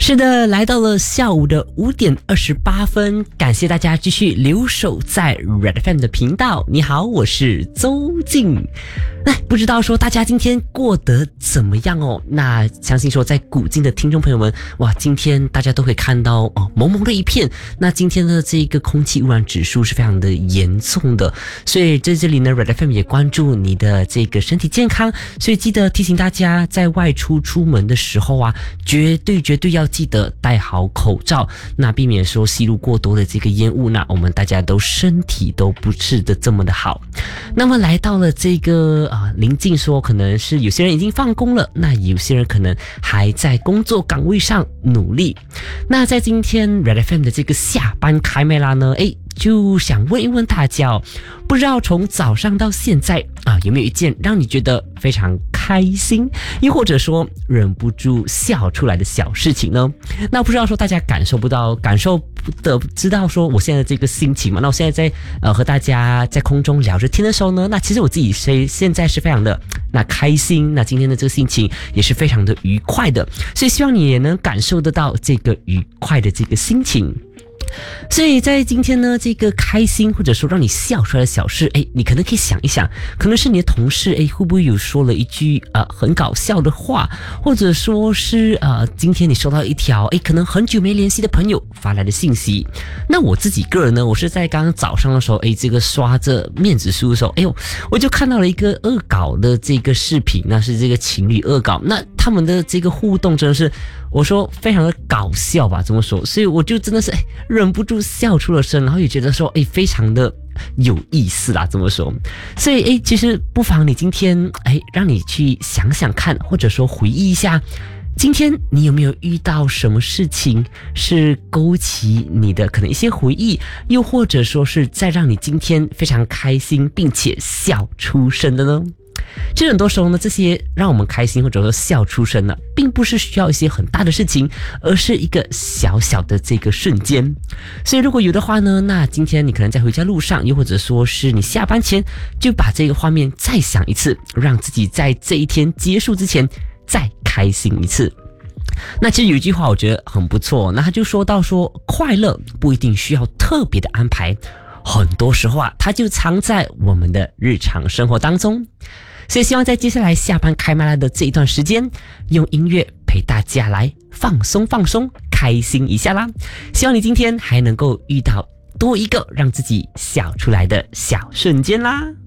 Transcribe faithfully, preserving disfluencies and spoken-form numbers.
是的，来到了下午的五点二十八分，感谢大家继续留守在 Red F M 的频道。你好，我是周静。哎，不知道说大家今天过得怎么样哦？那相信说在古今的听众朋友们，哇，今天大家都会看到哦，蒙蒙的一片。那今天的这个空气污染指数是非常的严重的，所以在这里呢 ，Red F M 也关注你的这个身体健康，所以记得提醒大家，在外出出门的时候啊，绝对绝对要记得戴好口罩，那避免说吸入过多的这个烟雾，那我们大家都身体都不是的这么的好。那么来到了这个啊，临近说可能是有些人已经放工了，那有些人可能还在工作岗位上努力。那在今天 Red F M 的这个下班开麦啦呢，诶，就想问一问大家哦，不知道从早上到现在啊，有没有一件让你觉得非常开心，又或者说忍不住笑出来的小事情呢？那不知道说大家感受不到，感受的知道说我现在这个心情嘛？那我现在在呃和大家在空中聊着天的时候呢，那其实我自己是现在是非常的那开心，那今天的这个心情也是非常的愉快的，所以希望你也能感受得到这个愉快的这个心情。所以在今天呢，这个开心或者说让你笑出来的小事，哎，你可能可以想一想，可能是你的同事，哎，会不会有说了一句呃很搞笑的话，或者说是呃今天你收到一条哎可能很久没联系的朋友发来的信息。那我自己个人呢，我是在刚刚早上的时候，哎，这个刷着面子书的时候，哎呦，我就看到了一个恶搞的这个视频，那是这个情侣恶搞，那他们的这个互动真的是，我说非常的搞笑吧，这么说，所以我就真的是哎忍不住笑出了声，然后也觉得说哎非常的有意思啦，这么说。所以哎，其实不妨你今天哎让你去想想看，或者说回忆一下，今天你有没有遇到什么事情是勾起你的可能一些回忆，又或者说是在让你今天非常开心并且笑出声的呢？其实很多时候呢，这些让我们开心或者说笑出声呢，并不是需要一些很大的事情，而是一个小小的这个瞬间。所以如果有的话呢，那今天你可能在回家路上，又或者说是你下班前，就把这个画面再想一次，让自己在这一天结束之前再开心一次。那其实有一句话我觉得很不错，那他就说到说，快乐不一定需要特别的安排，很多时候啊，它就藏在我们的日常生活当中。所以希望在接下来下班开麦的这一段时间，用音乐陪大家来放松放松，开心一下啦。希望你今天还能够遇到多一个让自己笑出来的小瞬间啦。